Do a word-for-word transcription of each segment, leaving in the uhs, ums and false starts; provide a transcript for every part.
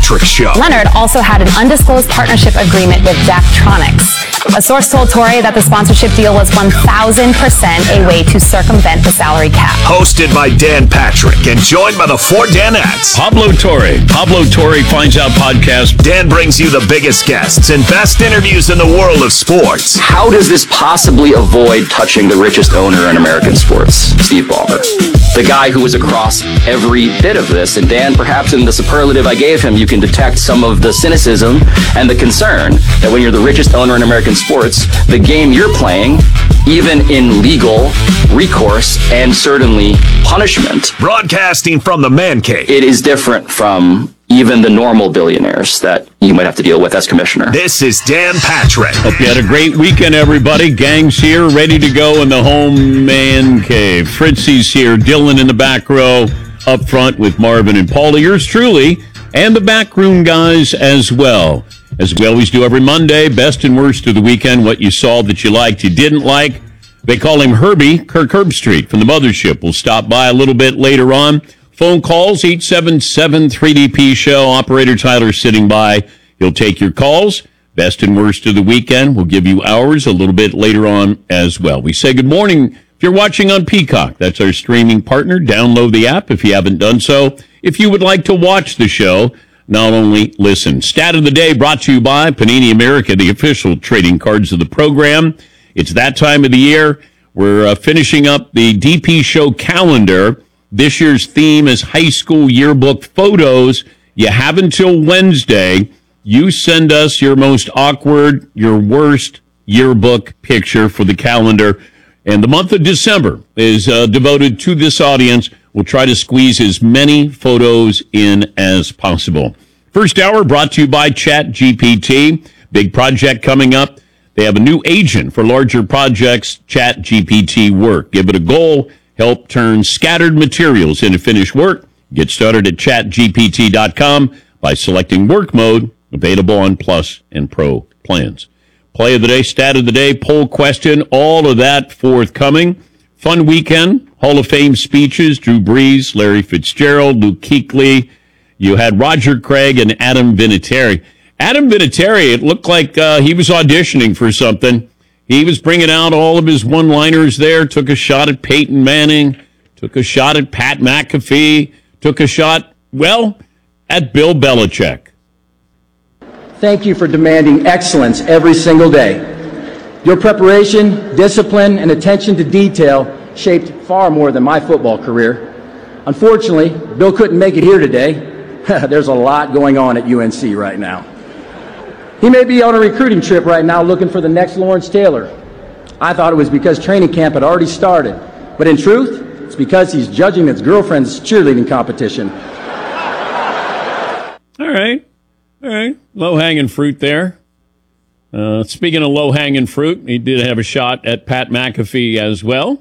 Patrick Show. Leonard also had an undisclosed partnership agreement with Daktronics. A source told Torre that the sponsorship deal was one thousand percent a way to circumvent the salary cap. Hosted by Dan Patrick and joined by the four Danettes. Pablo Torre. Pablo Torre Finds Out podcast. Dan brings you the biggest guests and best interviews in the world of sports. How does this possibly avoid touching the richest owner in American sports, Steve Ballmer? The guy who was across every bit of this. And Dan, perhaps in the superlative I gave him, you can detect some of the cynicism and the concern that when you're the richest owner in American sports, the game you're playing, even in legal recourse and certainly punishment. Broadcasting from the man cave. It is different from even the normal billionaires that you might have to deal with as commissioner. This is Dan Patrick. Hope you had a great weekend, everybody. Gang's here, ready to go in the home man cave. Fritzy's here, Dylan in the back row, up front with Marvin and Paula. Yours truly, and the backroom guys as well. As we always do every Monday, best and worst of the weekend, what you saw that you liked, you didn't like. They call him Herbie, Kirk Herbstreit from the Mothership. We'll stop by a little bit later on. Phone calls, eight seven seven three D P show. Operator Tyler sitting by. He'll take your calls. Best and worst of the weekend. We'll give you ours a little bit later on as well. We say good morning. If you're watching on Peacock, that's our streaming partner. Download the app if you haven't done so. If you would like to watch the show, not only listen. Stat of the day brought to you by Panini America, the official trading cards of the program. It's that time of the year. We're uh, finishing up the D P show calendar. This year's theme is high school yearbook photos. You have until Wednesday. You send us your most awkward, your worst yearbook picture for the calendar. And the month of December is uh, devoted to this audience. We'll try to squeeze as many photos in as possible. First hour brought to you by ChatGPT. Big project coming up. They have a new agent for larger projects, ChatGPT Work. Give it a goal. Help turn scattered materials into finished work. Get started at chat G P T dot com by selecting work mode, available on Plus and Pro plans. Play of the day, stat of the day, poll question, all of that forthcoming. Fun weekend, Hall of Fame speeches, Drew Brees, Larry Fitzgerald, Luke Kuechly. You had Roger Craig and Adam Vinatieri. Adam Vinatieri, it looked like uh, he was auditioning for something. He was bringing out all of his one-liners there, took a shot at Peyton Manning, took a shot at Pat McAfee, took a shot, well, at Bill Belichick. Thank you for demanding excellence every single day. Your preparation, discipline, and attention to detail shaped far more than my football career. Unfortunately, Bill couldn't make it here today. There's a lot going on at U N C right now. He may be on a recruiting trip right now looking for the next Lawrence Taylor. I thought it was because training camp had already started, but in truth, it's because he's judging his girlfriend's cheerleading competition. All right. All right. Low-hanging fruit there. Uh, speaking of low-hanging fruit, he did have a shot at Pat McAfee as well.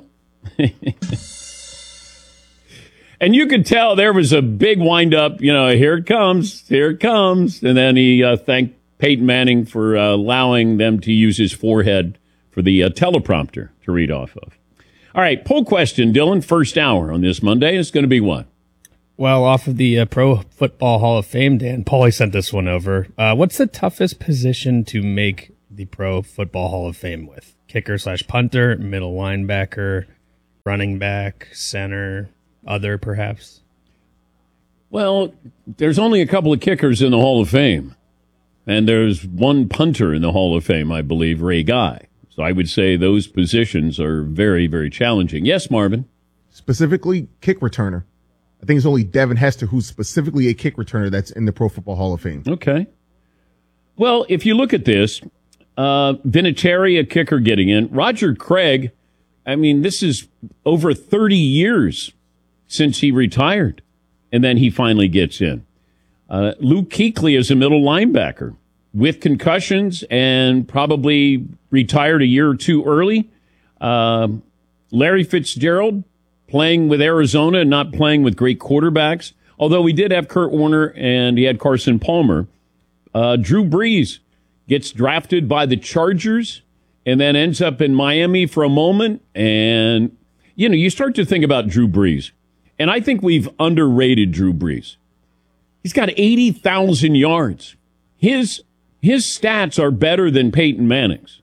And you could tell there was a big wind-up, you know, here it comes, here it comes. And then he uh, thanked Peyton Manning for uh, allowing them to use his forehead for the uh, teleprompter to read off of. All right, poll question, Dylan. First hour on this Monday is going to be what? Well, off of the uh, Pro Football Hall of Fame, Dan, Paulie sent this one over. Uh, what's the toughest position to make the Pro Football Hall of Fame with? Kicker slash punter, middle linebacker, running back, center, other perhaps? Well, there's only a couple of kickers in the Hall of Fame. And there's one punter in the Hall of Fame, I believe, Ray Guy. So I would say those positions are very, very challenging. Yes, Marvin? Specifically, kick returner. I think it's only Devin Hester who's specifically a kick returner that's in the Pro Football Hall of Fame. Okay. Well, if you look at this, uh, Vinatieri, a kicker getting in. Roger Craig, I mean, this is over thirty years since he retired, and then he finally gets in. Uh, Luke Kuechly is a middle linebacker with concussions and probably retired a year or two early. Uh, Larry Fitzgerald playing with Arizona and not playing with great quarterbacks, although we did have Kurt Warner and he had Carson Palmer. Uh, Drew Brees gets drafted by the Chargers and then ends up in Miami for a moment. And, you know, you start to think about Drew Brees. And I think we've underrated Drew Brees. He's got eighty thousand yards. His his stats are better than Peyton Manning's.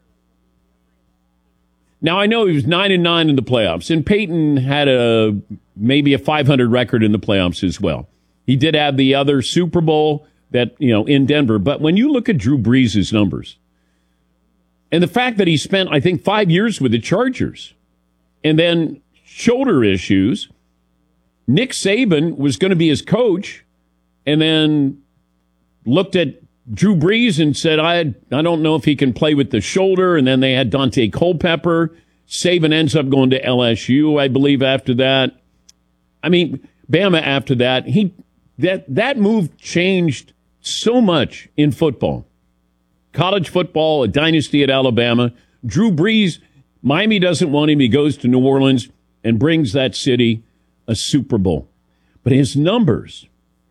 Now, I know he was nine and nine in the playoffs, and Peyton had a maybe a five hundred record in the playoffs as well. He did have the other Super Bowl that, you know, in Denver. But when you look at Drew Brees' numbers, and the fact that he spent, I think, five years with the Chargers, and then shoulder issues, Nick Saban was going to be his coach, and then looked at Drew Brees and said, I I don't know if he can play with the shoulder. And then they had Dante Culpepper. Saban ends up going to L S U, I believe, after that. I mean, Bama after that. He that that move changed so much in football. College football, a dynasty at Alabama. Drew Brees, Miami doesn't want him. He goes to New Orleans and brings that city a Super Bowl. But his numbers,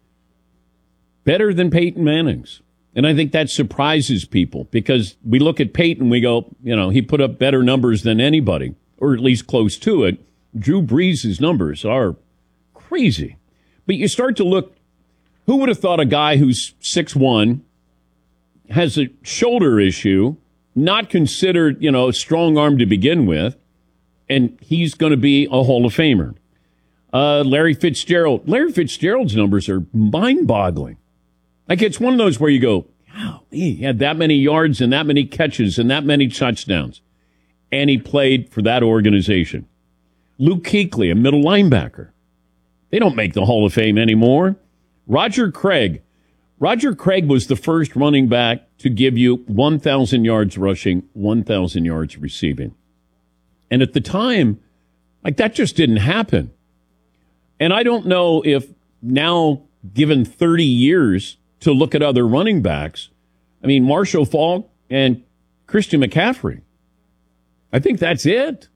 better than Peyton Manning's. And I think that surprises people because we look at Peyton, we go, you know, he put up better numbers than anybody, or at least close to it. Drew Brees' numbers are crazy. But you start to look, who would have thought a guy who's six one, has a shoulder issue, not considered, you know, a strong arm to begin with, and he's going to be a Hall of Famer. Uh, Larry Fitzgerald. Larry Fitzgerald's numbers are mind-boggling. Like, it's one of those where you go, wow, he had that many yards and that many catches and that many touchdowns. And he played for that organization. Luke Kuechly, a middle linebacker. They don't make the Hall of Fame anymore. Roger Craig. Roger Craig was the first running back to give you one thousand yards rushing, one thousand yards receiving. And at the time, like, that just didn't happen. And I don't know if now, given thirty years to look at other running backs, I mean, Marshall Faulk and Christian McCaffrey. I think that's it.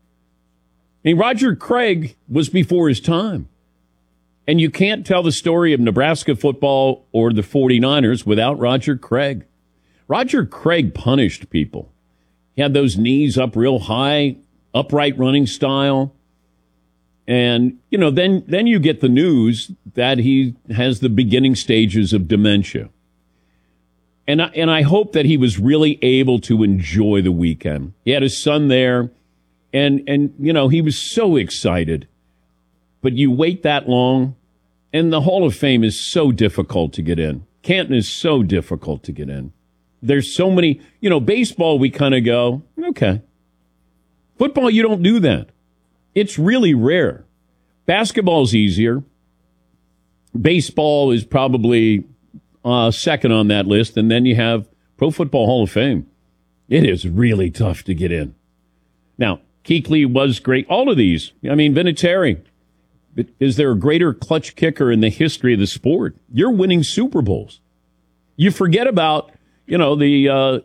I mean, Roger Craig was before his time. And you can't tell the story of Nebraska football or the 49ers without Roger Craig. Roger Craig punished people. He had those knees up real high, upright running style. And, you know, then, then you get the news that he has the beginning stages of dementia. And I, and I hope that he was really able to enjoy the weekend. He had his son there, and, and you know, he was so excited. But you wait that long, and the Hall of Fame is so difficult to get in. Canton is so difficult to get in. There's so many, you know, baseball, we kind of go, okay. Football, you don't do that. It's really rare. Basketball's easier. Baseball is probably uh, second on that list, and then you have Pro Football Hall of Fame. It is really tough to get in. Now, Kuechly was great. All of these. I mean, Vinatieri. Is there a greater clutch kicker in the history of the sport? You're winning Super Bowls. You forget about, you know, the uh,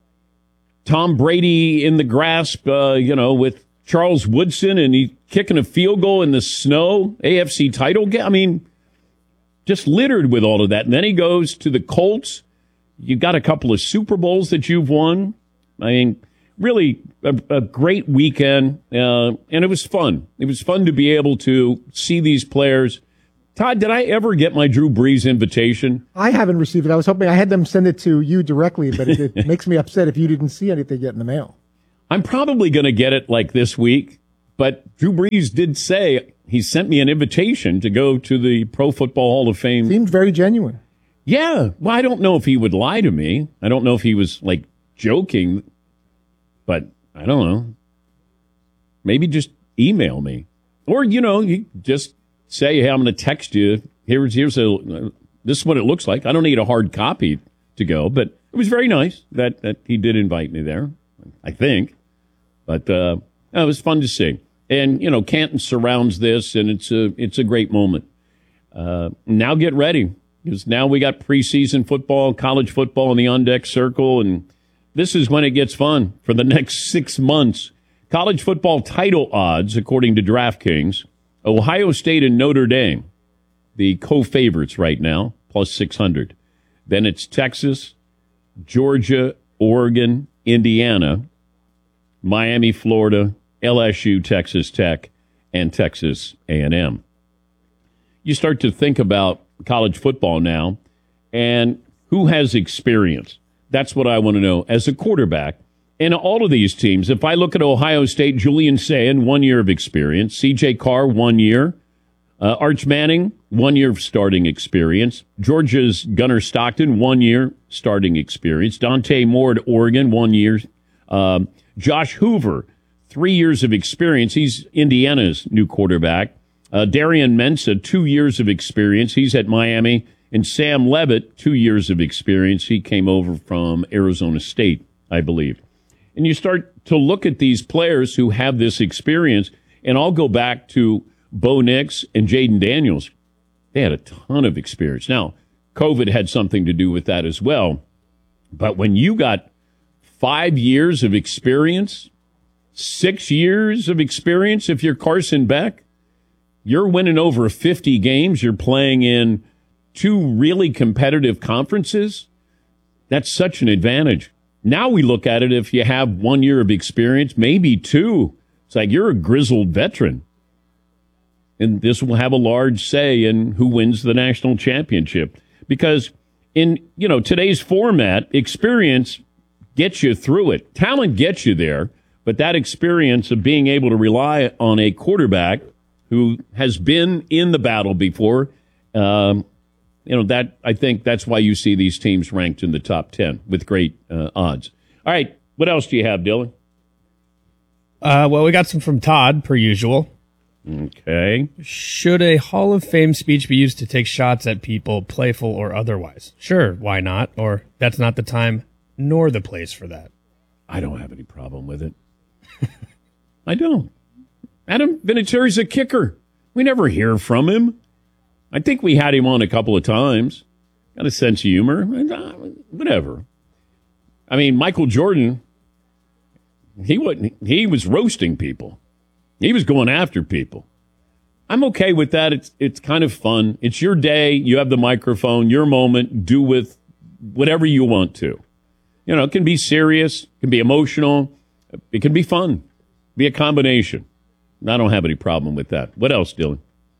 Tom Brady in the grasp, uh, you know, with Charles Woodson, and he kicking a field goal in the snow, A F C title game. I mean, just littered with all of that. And then he goes to the Colts. You've got a couple of Super Bowls that you've won. I mean, really a, a great weekend, uh, and it was fun. It was fun to be able to see these players. Todd, did I ever get my Drew Brees invitation? I haven't received it. I was hoping I had them send it to you directly, but it, it makes me upset if you didn't see anything yet in the mail. I'm probably going to get it like this week, but Drew Brees did say he sent me an invitation to go to the Pro Football Hall of Fame. Seemed very genuine. Yeah. Well, I don't know if he would lie to me. I don't know if he was, like, joking, but I don't know. Maybe just email me. Or, you know, you just say, hey, I'm going to text you. Here's, here's a, uh, this is what it looks like. I don't need a hard copy to go, but it was very nice that, that he did invite me there, I think. But uh, it was fun to see. And, you know, Canton surrounds this, and it's a, it's a great moment. Uh, now get ready, because now we got preseason football, college football in the on-deck circle, and this is when it gets fun for the next six months. College football title odds, according to DraftKings, Ohio State and Notre Dame, the co-favorites right now, plus six hundred. Then it's Texas, Georgia, Oregon, Indiana, Miami, Florida, L S U, Texas Tech, and Texas A and M. You start to think about college football now, and who has experience? That's what I want to know as a quarterback. And all of these teams, if I look at Ohio State, Julian Sayin, one year of experience. C J Carr, one year. Uh, Arch Manning, one year of starting experience. Georgia's Gunnar Stockton, one year starting experience. Dante Moore at Oregon, one year. Um, Josh Hoover, three years of experience. He's Indiana's new quarterback. Uh, Darian Mensa, two years of experience. He's at Miami. And Sam Levitt, two years of experience. He came over from Arizona State, I believe. And you start to look at these players who have this experience, and I'll go back to Bo Nix and Jaden Daniels. They had a ton of experience. Now, COVID had something to do with that as well. But when you got five years of experience, six years of experience, if you're Carson Beck, you're winning over fifty games. You're playing in two really competitive conferences. That's such an advantage. Now we look at it, if you have one year of experience, maybe two. It's like you're a grizzled veteran. And this will have a large say in who wins the national championship. Because in, you know, today's format, experience gets you through it. Talent gets you there. But that experience of being able to rely on a quarterback who has been in the battle before, um, you know, that I think that's why you see these teams ranked in the top ten with great uh, odds. All right, what else do you have, Dylan? Uh, well, we got some from Todd, per usual. Okay. Should a Hall of Fame speech be used to take shots at people, playful or otherwise? Sure, why not? Or that's not the time nor the place for that. I don't have any problem with it. I don't. Adam Vinatieri's a kicker. We never hear from him. I think we had him on a couple of times. Got a sense of humor. Whatever. I mean, Michael Jordan, he wasn't, he was roasting people. He was going after people. I'm okay with that. It's it's kind of fun. It's your day. You have the microphone, your moment. Do with whatever you want to. You know, it can be serious. It can be emotional. It can be fun. Be a combination. I don't have any problem with that. What else, Dylan?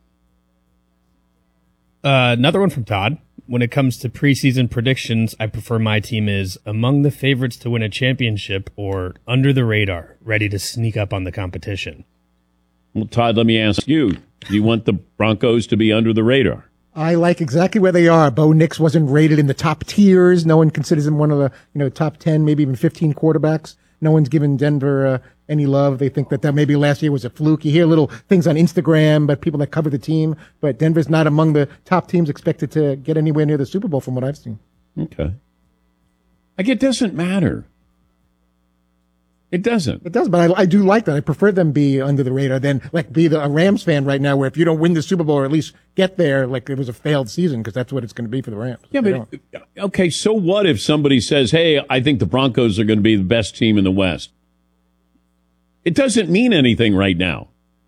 Uh, another one from Todd. When it comes to preseason predictions, I prefer my team is among the favorites to win a championship or under the radar, ready to sneak up on the competition. Well, Todd, let me ask you. Do you want the Broncos to be under the radar? I like exactly where they are. Bo Nix wasn't rated in the top tiers. No one considers him one of the, you know, top ten, maybe even fifteen quarterbacks. No one's given Denver uh, any love. They think that, that maybe last year was a fluke. You hear little things on Instagram, but people that cover the team. But Denver's not among the top teams expected to get anywhere near the Super Bowl from what I've seen. Okay. Like, it doesn't matter. It doesn't. It does, but I, I do like that. I prefer them be under the radar than like be the, a Rams fan right now, where if you don't win the Super Bowl or at least get there, like it was a failed season, because that's what it's going to be for the Rams. Yeah, but okay, so what if somebody says, hey, I think the Broncos are going to be the best team in the West? It doesn't mean anything right now.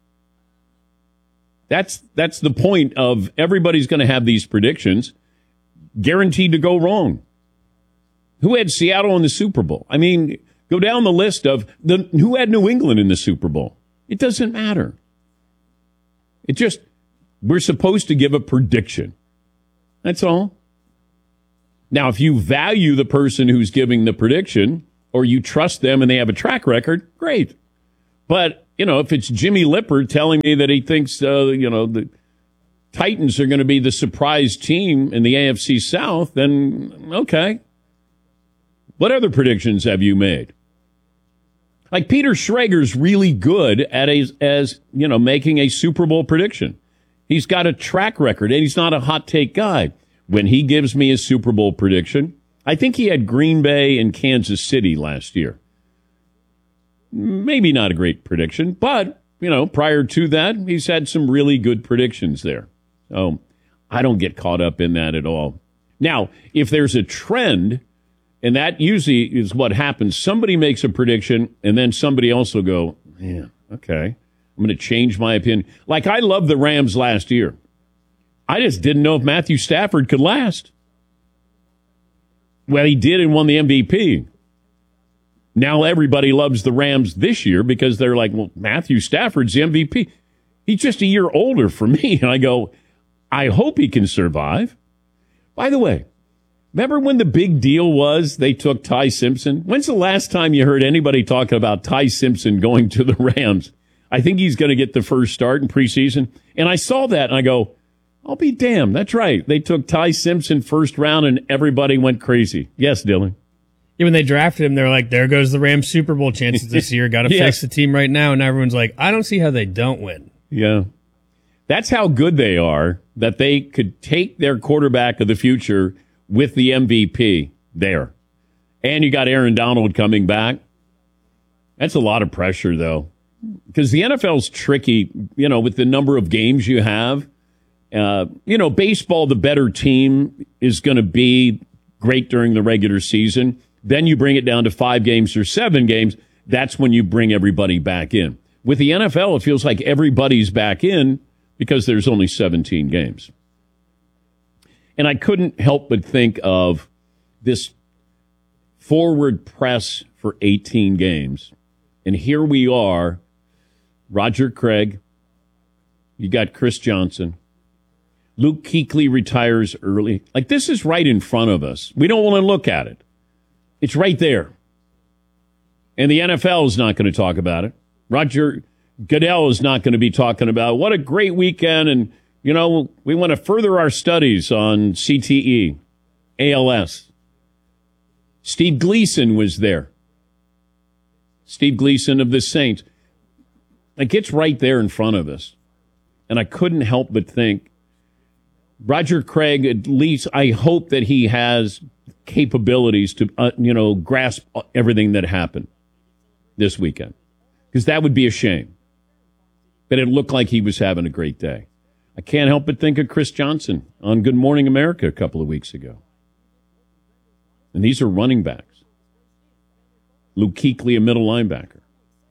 That's that's the point of everybody's going to have these predictions guaranteed to go wrong. Who had Seattle in the Super Bowl? I mean, go down the list of the who had New England in the Super Bowl. It doesn't matter. It just, we're supposed to give a prediction. That's all. Now, if you value the person who's giving the prediction, or you trust them and they have a track record, great. But, you know, if it's Jimmy Lippert telling me that he thinks, uh, you know, the Titans are going to be the surprise team in the A F C South, then okay. What other predictions have you made? Like, Peter Schrager's really good at a, as, you know, making a Super Bowl prediction. He's got a track record, and he's not a hot take guy. When he gives me a Super Bowl prediction, I think he had Green Bay and Kansas City last year. Maybe not a great prediction, but, you know, prior to that, he's had some really good predictions there. So I don't get caught up in that at all. Now, if there's a trend, and that usually is what happens. Somebody makes a prediction, and then somebody else will go, yeah, okay, I'm going to change my opinion. Like, I love the Rams last year. I just didn't know if Matthew Stafford could last. Well, he did and won the M V P. Now everybody loves the Rams this year because they're like, well, Matthew Stafford's the M V P. He's just a year older for me. And I go, I hope he can survive. By the way, remember when the big deal was they took Ty Simpson? When's the last time you heard anybody talking about Ty Simpson going to the Rams? I think he's going to get the first start in preseason. And I saw that and I go, I'll be damned. That's right. They took Ty Simpson first round and everybody went crazy. Yes, Dylan. Yeah, when they drafted him, they were like, there goes the Rams Super Bowl chances this year. Got to yeah. fix the team right now. And everyone's like, I don't see how they don't win. Yeah. That's how good they are, that they could take their quarterback of the future with the M V P there. And you got Aaron Donald coming back. That's a lot of pressure, though, because the N F L's tricky, you know, with the number of games you have. Uh, you know, baseball, the better team is going to be great during the regular season. Then you bring it down to five games or seven games. That's when you bring everybody back in. With the N F L, it feels like everybody's back in because there's only seventeen games. And I couldn't help but think of this forward press for eighteen games. And here we are, Roger Craig, you got Chris Johnson, Luke Kuechly retires early. Like, this is right in front of us. We don't want to look at it. It's right there. And the N F L is not going to talk about it. Roger Goodell is not going to be talking about what a great weekend, and, you know, we want to further our studies on C T E, A L S. Steve Gleason was there. Steve Gleason of the Saints. Like, it's right there in front of us. And I couldn't help but think, Roger Craig, at least I hope that he has capabilities to, uh, you know, grasp everything that happened this weekend. Because that would be a shame. But it looked like he was having a great day. I can't help but think of Chris Johnson on Good Morning America a couple of weeks ago. And these are running backs. Luke Kuechly, a middle linebacker.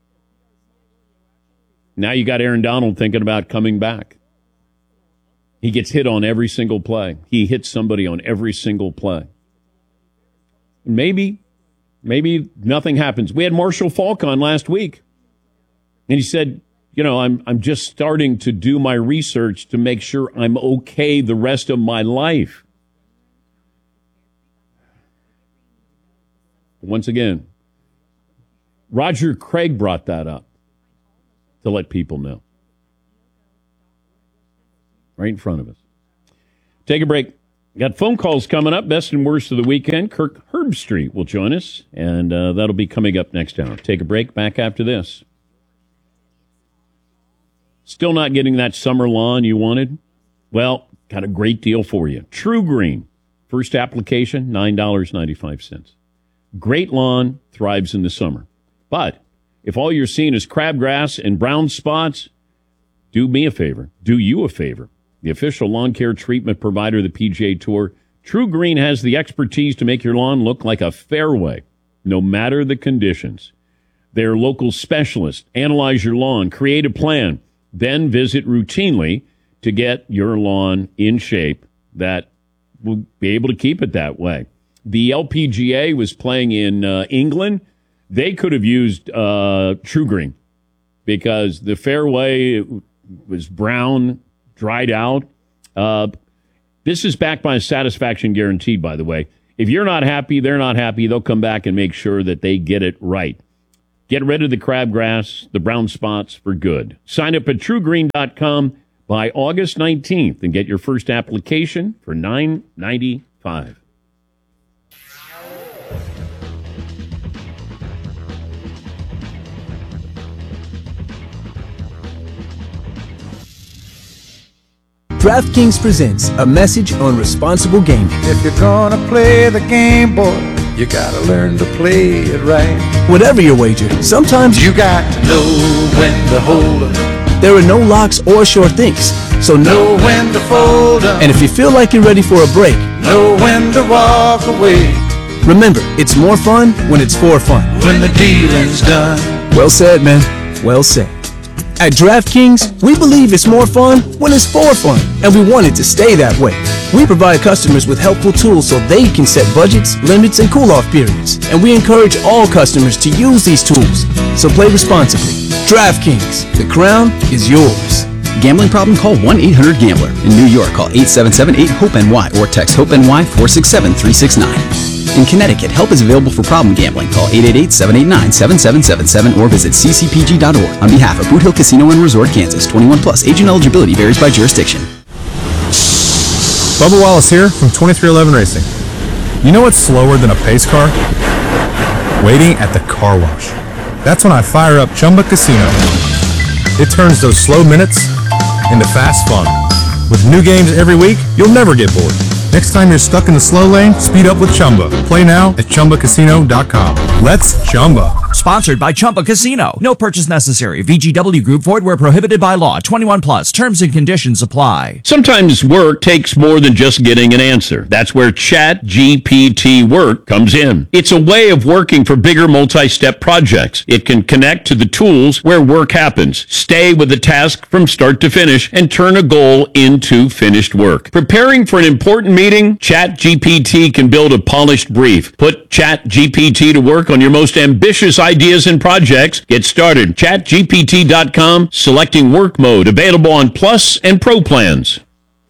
Now you got Aaron Donald thinking about coming back. He gets hit on every single play. He hits somebody on every single play. Maybe, maybe nothing happens. We had Marshall Faulk on last week. And he said, you know, I'm I'm just starting to do my research to make sure I'm okay the rest of my life. Once again, Roger Craig brought that up to let people know. Right in front of us. Take a break. Got phone calls coming up. Best and worst of the weekend. Kirk Herbstreit will join us, and uh, that'll be coming up next hour. Take a break. Back after this. Still not getting that summer lawn you wanted? Well, got a great deal for you. True Green. First application, nine dollars and ninety-five cents. Great lawn, thrives in the summer. But if all you're seeing is crabgrass and brown spots, do me a favor. Do you a favor. The official lawn care treatment provider of the P G A Tour, True Green has the expertise to make your lawn look like a fairway, no matter the conditions. Their local specialists analyze your lawn, create a plan, then visit routinely to get your lawn in shape that will be able to keep it that way. The L P G A was playing in uh, England. They could have used uh, True Green because the fairway was brown, dried out. Uh, this is backed by a satisfaction guarantee, by the way. If you're not happy, they're not happy. They'll come back and make sure that they get it right. Get rid of the crabgrass, the brown spots for good. Sign up at true green dot com by August nineteenth and get your first application for nine dollars and ninety-five cents. DraftKings presents a message on responsible gaming. If you're gonna play the game, boy, you gotta learn to play it right. Whatever your wager, sometimes you got to know when to hold up. There are no locks or sure things, so know when to fold up. And if you feel like you're ready for a break, know when to walk away. Remember, it's more fun when it's for fun. When the dealing's done. Well said, man. Well said. At DraftKings, we believe it's more fun when it's for fun, and we want it to stay that way. We provide customers with helpful tools so they can set budgets, limits, and cool-off periods, and we encourage all customers to use these tools. So play responsibly. DraftKings, the crown is yours. Gambling problem? Call one eight hundred gambler. In New York, call eight seven seven eight hope N Y or text HOPE-NY four six seven three six nine. In Connecticut, help is available for problem gambling. Call eight eight eight seven eight nine seven seven seven seven or visit c c p g dot org. On behalf of Boot Hill Casino and Resort, Kansas, twenty-one plus. Age and eligibility varies by jurisdiction. Bubba Wallace here from twenty-three eleven Racing. You know what's slower than a pace car? Waiting at the car wash. That's when I fire up Chumba Casino. It turns those slow minutes into fast fun. With new games every week, you'll never get bored. Next time you're stuck in the slow lane, speed up with Chumba. Play now at chumba casino dot com. Let's Chumba. Sponsored by Chumba Casino. No purchase necessary. V G W Group. Void where prohibited by law. twenty-one plus. Terms and conditions apply. Sometimes work takes more than just getting an answer. That's where Chat G P T Work comes in. It's a way of working for bigger multi-step projects. It can connect to the tools where work happens, stay with the task from start to finish, and turn a goal into finished work. Preparing for an important meeting? Chat G P T can build a polished brief. Put Chat G P T to work on your most ambitious ideas and projects. Get started. chat G P T dot com. Selecting work mode. Available on Plus and Pro plans.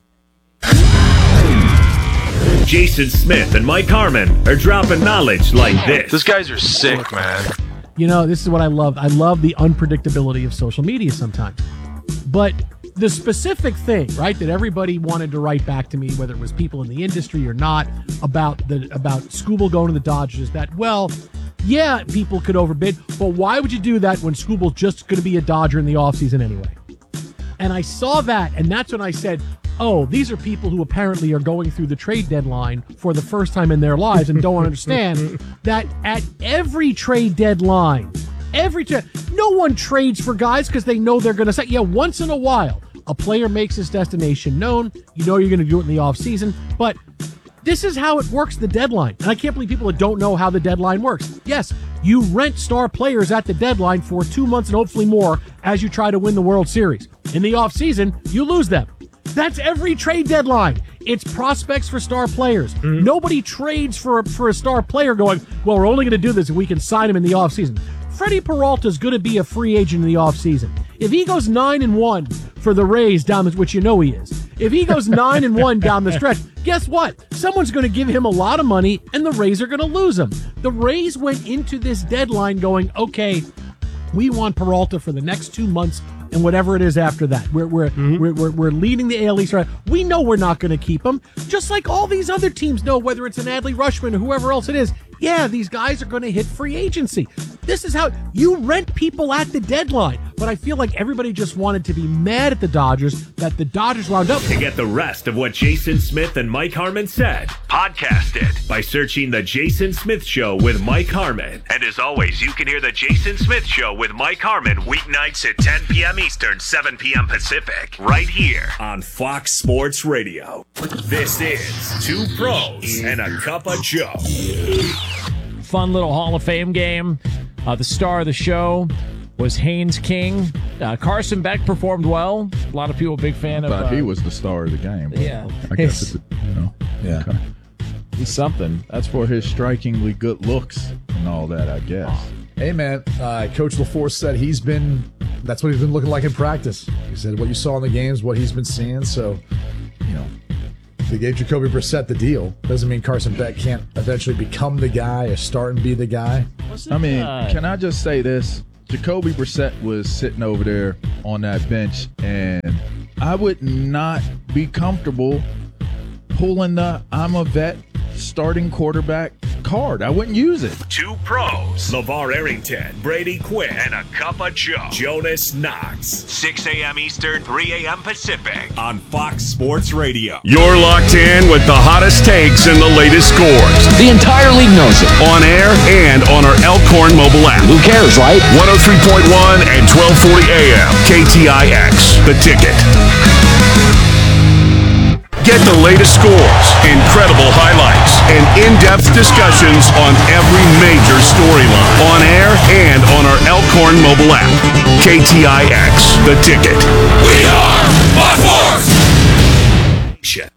Jason Smith and Mike Harmon are dropping knowledge like this. These guys are sick, man. You know, this is what I love. I love the unpredictability of social media sometimes. But the specific thing, right, that everybody wanted to write back to me, whether it was people in the industry or not, about the about Skubal going to the Dodgers, is that, well, yeah, people could overbid, but why would you do that when Skubal's just going to be a Dodger in the offseason anyway? And I saw that, and that's when I said, oh, these are people who apparently are going through the trade deadline for the first time in their lives and don't understand that at every trade deadline, every tra- no one trades for guys because they know they're going to say, yeah, once in a while, a player makes his destination known. You know you're going to do it in the offseason, but this is how it works, the deadline. And I can't believe people that don't know how the deadline works. Yes, you rent star players at the deadline for two months and hopefully more as you try to win the World Series. In the offseason, you lose them. That's every trade deadline. It's prospects for star players. Mm-hmm. Nobody trades for, for a star player going, well, we're only going to do this if we can sign him in the offseason. Freddie Peralta is going to be a free agent in the offseason. If he goes nine and one for the Rays down the, which you know he is, if he goes nine and one down the stretch, guess what? Someone's going to give him a lot of money, and the Rays are going to lose him. The Rays went into this deadline going, okay, we want Peralta for the next two months and whatever it is after that. We're we're mm-hmm. we're, we're, we're leading the A L East. Right? We know we're not going to keep him, just like all these other teams know, whether it's an Adley Rutschman or whoever else it is. Yeah, these guys are going to hit free agency. This is how you rent people at the deadline. But I feel like everybody just wanted to be mad at the Dodgers that the Dodgers wound up. To get the rest of what Jason Smith and Mike Harmon said, podcast it by searching The Jason Smith Show with Mike Harmon. And as always, you can hear The Jason Smith Show with Mike Harmon weeknights at ten p.m. Eastern, seven p.m. Pacific, right here on Fox Sports Radio. This is Two Pros and a Cup of Joe. Fun little Hall of Fame game. Uh, the star of the show was Haynes King. Uh, Carson Beck performed well. A lot of people a big fan of. But uh, he was the star of the game. Yeah, I guess it's, you know. Yeah, okay. he's something. That's for his strikingly good looks and all that, I guess. Hey man, uh, Coach LaForce said he's been. That's what he's been looking like in practice. He said what you saw in the games, what he's been seeing. So, you know, they gave Jacoby Brissett the deal. Doesn't mean Carson Beck can't eventually become the guy or start and be the guy. I mean, can I just say this? Jacoby Brissett was sitting over there on that bench, and I would not be comfortable pulling the I'm a vet starting quarterback card. I wouldn't use it. Two Pros, LeVar Arrington, Brady Quinn, and a Cup of Joe, Jonas Knox. six a.m. Eastern, three a.m. Pacific on Fox Sports Radio. You're locked in with the hottest takes and the latest scores. The entire league knows it. On air and on our Elkhorn mobile app. Who cares, right? one oh three point one and twelve forty A M. K T I X, The Ticket. Get the latest scores, incredible highlights, and in-depth discussions on every major storyline. On air and on our Elkhorn mobile app. K T I X, The Ticket. We are Fox Sports!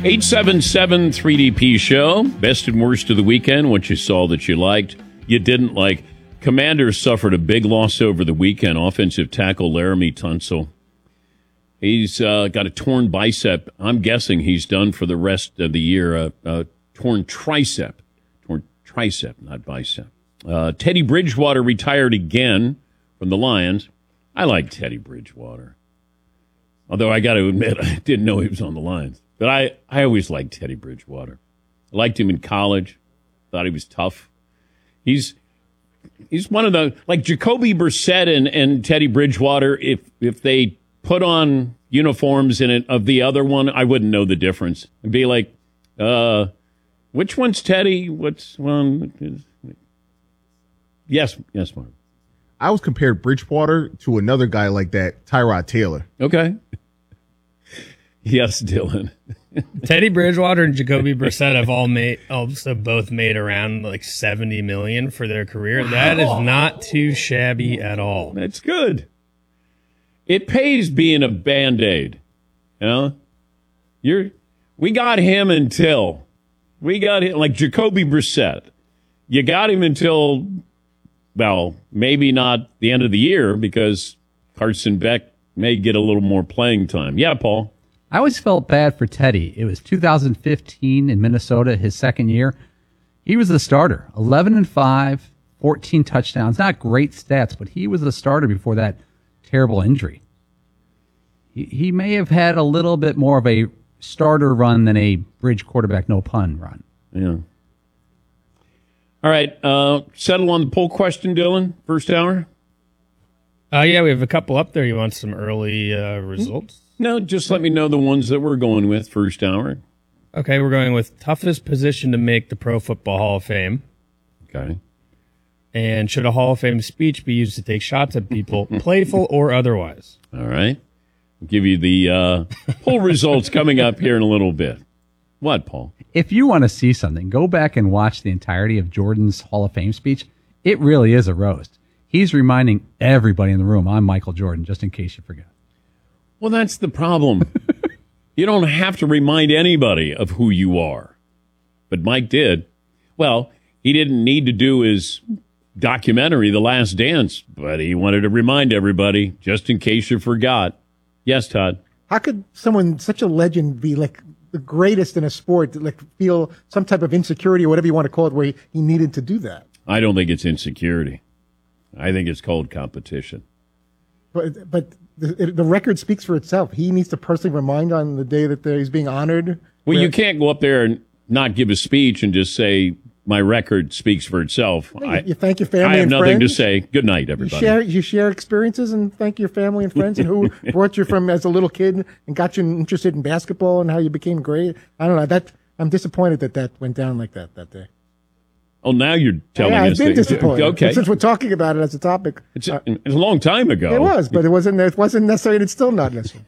eight seven seven three D P show. Best and worst of the weekend. What you saw that you liked, you didn't like. Commanders suffered a big loss over the weekend. Offensive tackle Laramie Tunsil. He's uh, got a torn bicep. I'm guessing he's done for the rest of the year. A uh, uh, torn tricep. Torn tricep, not bicep. Uh, Teddy Bridgewater retired again from the Lions. I like Teddy Bridgewater. Although I got to admit, I didn't know he was on the Lions. But I, I always liked Teddy Bridgewater. I liked him in college. Thought he was tough. He's he's one of the, like Jacoby Brissett and, and Teddy Bridgewater, if if they put on uniforms in it of the other one, I wouldn't know the difference. I'd be like, uh, which one's Teddy? What's one? Yes, yes, Mark. I always compared Bridgewater to another guy like that, Tyrod Taylor. Okay. Yes, Dylan. Teddy Bridgewater and Jacoby Brissett have all made, also both made around like seventy million for their career. Wow. That is not too shabby at all. That's good. It pays being a Band-Aid. You know? You're, we got him until, we got him, like Jacoby Brissett. You got him until, well, maybe not the end of the year because Carson Beck may get a little more playing time. Yeah, Paul? I always felt bad for Teddy. It was two thousand fifteen in Minnesota, his second year. He was the starter, eleven and five, fourteen touchdowns. Not great stats, but he was the starter before that terrible injury. He, he may have had a little bit more of a starter run than a bridge quarterback, no pun, run. Yeah. All right, uh, settle on the poll question, Dylan, first hour? Uh, yeah, we have a couple up there. You want some early uh, results? No, just let me know the ones that we're going with first hour. Okay, we're going with toughest position to make the Pro Football Hall of Fame. Okay. And should a Hall of Fame speech be used to take shots at people, playful or otherwise? All right. I'll give you the uh, poll results coming up here in a little bit. What, Paul? If you want to see something, go back and watch the entirety of Jordan's Hall of Fame speech. It really is a roast. He's reminding everybody in the room, I'm Michael Jordan, just in case you forgot. Well, that's the problem. You don't have to remind anybody of who you are. But Mike did. Well, he didn't need to do his documentary, The Last Dance, but he wanted to remind everybody, just in case you forgot. Yes, Todd? How could someone, such a legend, be like the greatest in a sport, like feel some type of insecurity or whatever you want to call it, where he, he needed to do that? I don't think it's insecurity. I think it's called competition. But but the, the record speaks for itself. He needs to personally remind on the day that he's being honored. Well, you can't go up there and not give a speech and just say, my record speaks for itself. You, I, you thank your family I have and nothing friends. to say. Good night, You everybody. share, you share experiences and thank your family and friends and who brought you from as a little kid and got you interested in basketball and how you became great. I don't know. That I'm disappointed that that went down like that that day. Oh, now you're telling yeah, us. I've been that- disappointed. Okay. And since we're talking about it as a topic, It's a, it's a long time ago. it was, but it wasn't. It wasn't necessary. And it's still not necessary.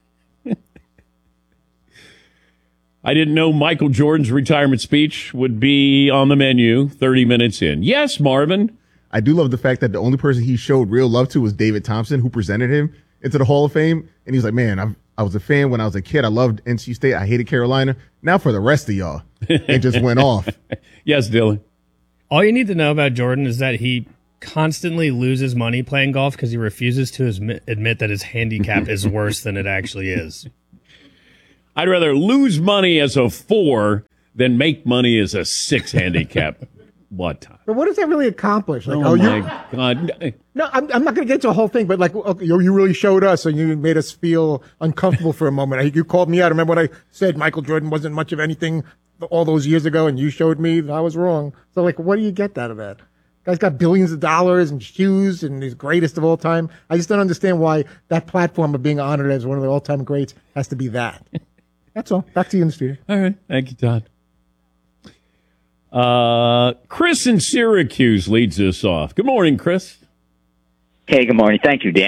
I didn't know Michael Jordan's retirement speech would be on the menu thirty minutes in. Yes, Marvin. I do love the fact that the only person he showed real love to was David Thompson, who presented him into the Hall of Fame. And he was like, man, I've, I was a fan when I was a kid. I loved N C State. I hated Carolina. Now for the rest of y'all. It just went off. Yes, Dylan. All you need to know about Jordan is that he constantly loses money playing golf because he refuses to admit, admit that his handicap is worse than it actually is. I'd rather lose money as a four than make money as a six handicap. What? But what does that really accomplish? Like, Oh, oh, my you, God. no, I'm, I'm not going to get into a whole thing, but like, okay, you, you really showed us and you made us feel uncomfortable for a moment. I, you called me out. I remember when I said Michael Jordan wasn't much of anything all those years ago, and you showed me that I was wrong. So, like, what do you get out of that? Guy's got billions of dollars and shoes and he's greatest of all time. I just don't understand why that platform of being honored as one of the all-time greats has to be that. That's all. Back to you in the studio. All right. Thank you, Todd. Uh, Chris in Syracuse leads us off. Good morning, Chris. Hey, good morning. Thank you, Dan.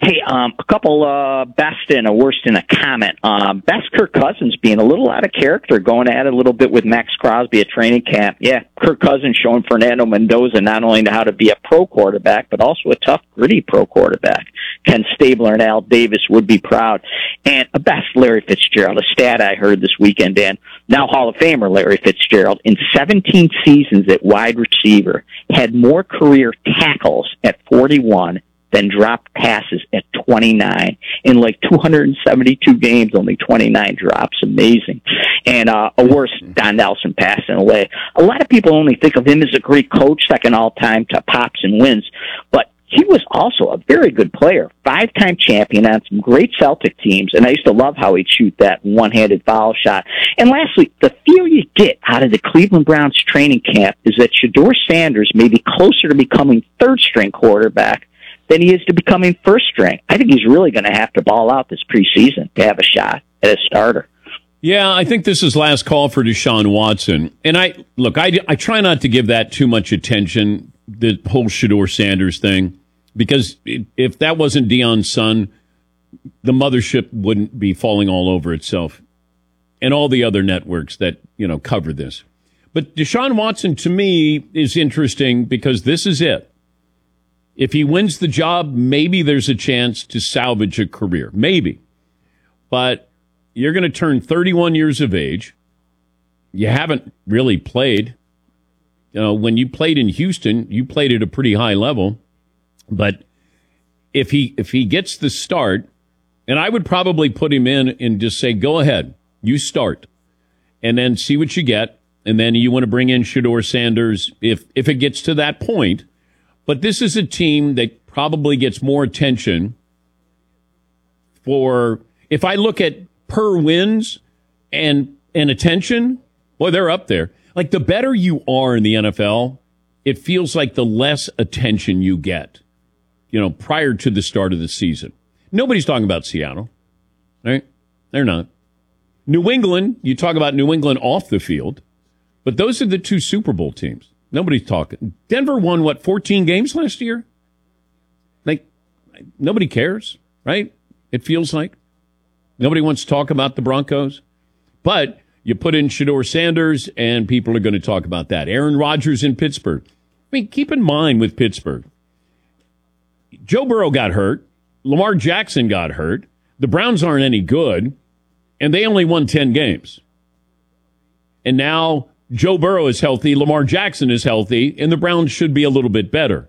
Hey, um, a couple uh, best and a worst in a comment. Um, best, Kirk Cousins being a little out of character, going at it a little bit with Max Crosby at training camp. Yeah, Kirk Cousins showing Fernando Mendoza not only how to be a pro quarterback, but also a tough, gritty pro quarterback. Ken Stabler and Al Davis would be proud. And a best, Larry Fitzgerald, a stat I heard this weekend, Dan. Now Hall of Famer Larry Fitzgerald, in seventeen seasons at wide receiver, had more career tackles at forty-one than dropped passes at twenty-nine. In like two hundred seventy-two games, only twenty-nine drops. Amazing. And uh, a worse, Don Nelson passing away. A lot of people only think of him as a great coach, second all-time to pops and wins, but he was also a very good player, five-time champion on some great Celtic teams, and I used to love how he'd shoot that one-handed foul shot. And lastly, the feel you get out of the Cleveland Browns training camp is that Shedeur Sanders may be closer to becoming third-string quarterback than he is to becoming first-string. I think he's really going to have to ball out this preseason to have a shot at a starter. Yeah, I think this is last call for Deshaun Watson. And I look, I, I try not to give that too much attention, the whole Shedeur Sanders thing, because if that wasn't Deion's son, the mothership wouldn't be falling all over itself and all the other networks that, you know, cover this. But Deshaun Watson, to me, is interesting because this is it. If he wins the job, maybe there's a chance to salvage a career. Maybe. But you're going to turn thirty-one years of age. You haven't really played. You know, when you played in Houston, you played at a pretty high level. But if he if he gets the start, and I would probably put him in and just say, go ahead, you start, and then see what you get. And then you want to bring in Shedeur Sanders if if it gets to that point. But this is a team that probably gets more attention for, if I look at per wins and, and attention, boy, they're up there. Like, the better you are in the N F L, it feels like the less attention you get, you know, prior to the start of the season. Nobody's talking about Seattle, right? They're not. New England, you talk about New England off the field, but those are the two Super Bowl teams. Nobody's talking. Denver won, what, fourteen games last year? Like, nobody cares, right? It feels like. Nobody wants to talk about the Broncos. But you put in Shedeur Sanders, and people are going to talk about that. Aaron Rodgers in Pittsburgh. I mean, keep in mind with Pittsburgh, Joe Burrow got hurt. Lamar Jackson got hurt. The Browns aren't any good, and they only won ten games. And now Joe Burrow is healthy, Lamar Jackson is healthy, and the Browns should be a little bit better.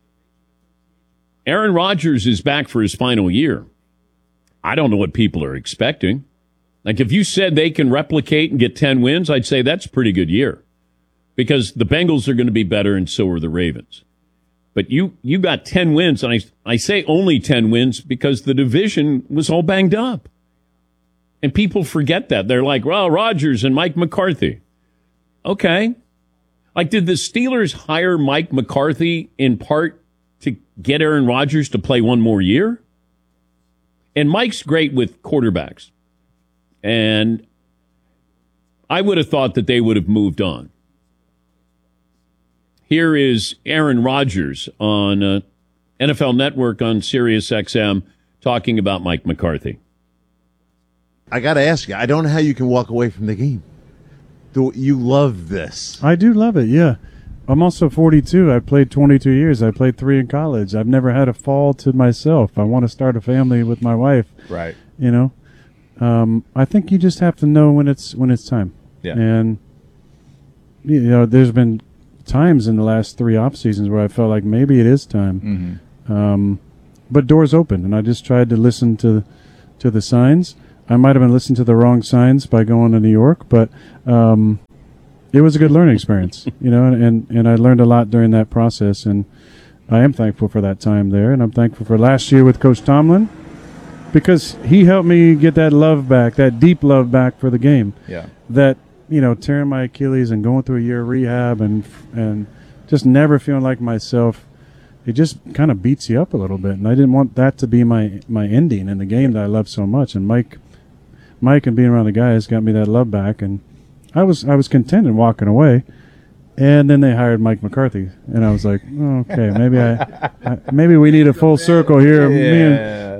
Aaron Rodgers is back for his final year. I don't know what people are expecting. Like, if you said they can replicate and get ten wins, I'd say that's a pretty good year. Because the Bengals are going to be better, and so are the Ravens. But you you got ten wins, and I, I say only ten wins because the division was all banged up. And people forget that. They're like, well, Rodgers and Mike McCarthy. Okay. Like, did the Steelers hire Mike McCarthy in part to get Aaron Rodgers to play one more year? And Mike's great with quarterbacks. And I would have thought that they would have moved on. Here is Aaron Rodgers on uh, N F L Network on Sirius X M talking about Mike McCarthy. I got to ask you, I don't know how you can walk away from the game. Do you love this? I do love it, yeah. I'm also forty-two. I played twenty-two years. I played three in college. I've never had a fall to myself. I want to start a family with my wife. Right. You know, um, I think you just have to know when it's when it's time. Yeah. And you know, there's been times in the last three off seasons where I felt like maybe it is time. Mm-hmm. Um, but doors open, and I just tried to listen to to the signs. I might have been listening to the wrong signs by going to New York, but um, it was a good learning experience, you know, and, and I learned a lot during that process, and I am thankful for that time there, and I'm thankful for last year with Coach Tomlin because he helped me get that love back, that deep love back for the game. Yeah. That, you know, tearing my Achilles and going through a year of rehab and and just never feeling like myself, it just kind of beats you up a little bit, and I didn't want that to be my, my ending in the game that I love so much, and Mike Mike and being around the guys got me that love back, and I was I was content in walking away. And then they hired Mike McCarthy, and I was like, oh, okay, maybe I, I maybe we need a full circle here. Yeah, Me and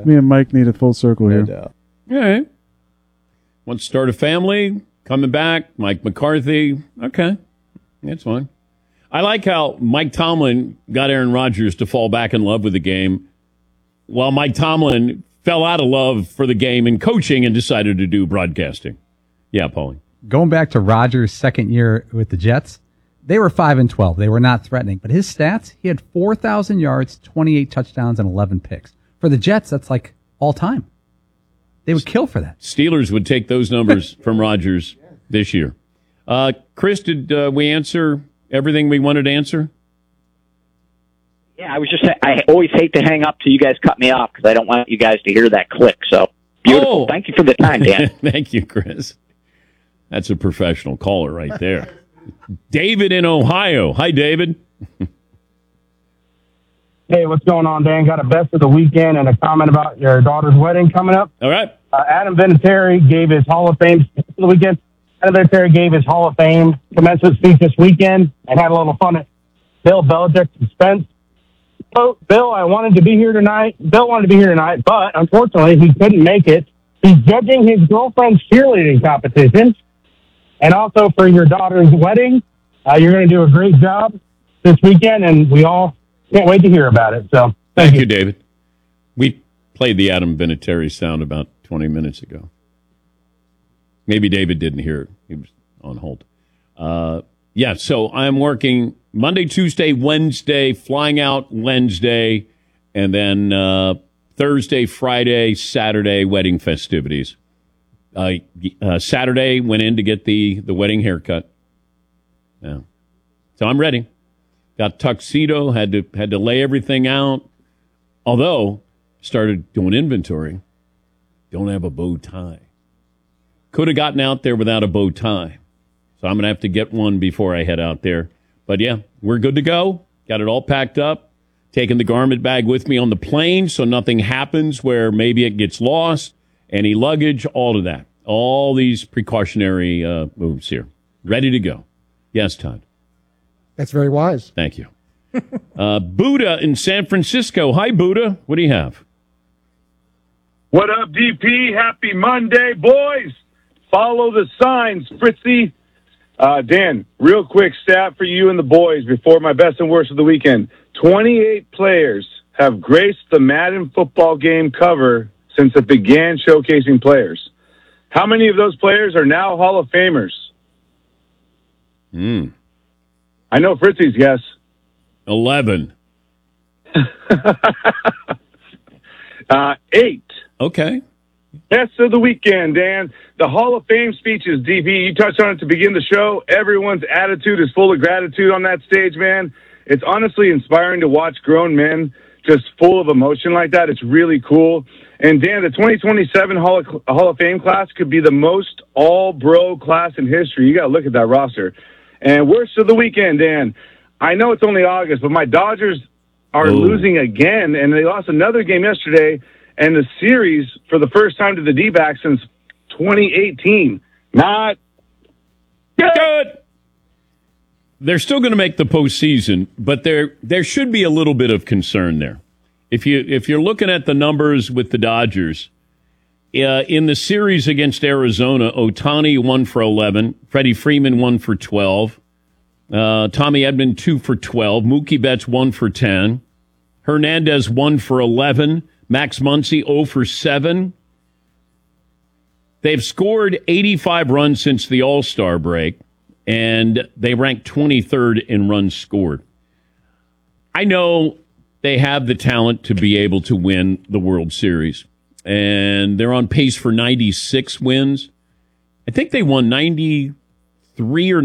me and Mike need a full circle here. All right. Want to start a family? Coming back? Mike McCarthy? Okay. That's fine. I like how Mike Tomlin got Aaron Rodgers to fall back in love with the game, while Mike Tomlin fell out of love for the game and coaching and decided to do broadcasting. Yeah, Paulie. Going back to Rodgers' second year with the Jets, they were five and twelve. They were not threatening. But his stats, he had four thousand yards, twenty-eight touchdowns, and eleven picks. For the Jets, that's like all time. They would kill for that. Steelers would take those numbers from Rodgers this year. Uh, Chris, did uh, we answer everything we wanted to answer? Yeah, I was just, I always hate to hang up till you guys cut me off because I don't want you guys to hear that click. So, beautiful. Oh. Thank you for the time, Dan. Thank you, Chris. That's a professional caller right there. David in Ohio. Hi, David. Hey, what's going on, Dan? Got a best of the weekend and a comment about your daughter's wedding coming up. All right. Uh, Adam Vinatieri gave his Hall of Fame speech for the weekend. Adam Vinatieri gave his Hall of Fame commencement speech this weekend and had a little fun at Bill Belichick's expense. So, Bill, I wanted to be here tonight. Bill wanted to be here tonight, but unfortunately, he couldn't make it. He's judging his girlfriend's cheerleading competition. And also for your daughter's wedding, uh, you're going to do a great job this weekend, and we all can't wait to hear about it. So, thank, Thank you. you, David. We played the Adam Vinatieri sound about twenty minutes ago. Maybe David didn't hear it. He was on hold. Uh, yeah, so I'm working Monday, Tuesday, Wednesday, flying out Wednesday, and then uh, Thursday, Friday, Saturday, wedding festivities. Uh, uh, Saturday, went in to get the, the wedding haircut. Yeah. So I'm ready. Got tuxedo, had to had to lay everything out. Although, started doing inventory. Don't have a bow tie. Could have gotten out there without a bow tie. So I'm going to have to get one before I head out there. But yeah, we're good to go. Got it all packed up. Taking the garment bag with me on the plane so nothing happens where maybe it gets lost. Any luggage, all of that. All these precautionary uh, moves here. Ready to go. Yes, Todd. That's very wise. Thank you. uh, Buddha in San Francisco. Hi, Buddha. What do you have? What up, D P? Happy Monday, boys. Follow the signs, Fritzy. Uh, Dan, real quick stat for you and the boys before my best and worst of the weekend. twenty-eight players have graced the Madden football game cover since it began showcasing players. How many of those players are now Hall of Famers? Hmm. I know Fritzy's guess. Eleven. uh, eight. Okay. Best of the weekend, Dan. The Hall of Fame speeches, D P, you touched on it to begin the show. Everyone's attitude is full of gratitude on that stage, man. It's honestly inspiring to watch grown men just full of emotion like that. It's really cool. And, Dan, the twenty twenty-seven Hall of, Hall of Fame class could be the most all-bro class in history. You got to look at that roster. And worst of the weekend, Dan, I know it's only August, but my Dodgers are Ooh. losing again, and they lost another game yesterday, and the series for the first time to the D-backs since twenty eighteen. Not good. Good. They're still going to make the postseason, but there there should be a little bit of concern there. If you if you're looking at the numbers with the Dodgers, uh, in the series against Arizona, Ohtani one for eleven, Freddie Freeman one for twelve, uh, Tommy Edman two for twelve, Mookie Betts one for ten, Hernandez one for eleven, Max Muncy zero for seven. They've scored eighty-five runs since the All-Star break, and they rank twenty-third in runs scored. I know they have the talent to be able to win the World Series, and they're on pace for ninety-six wins. I think they won ninety-three or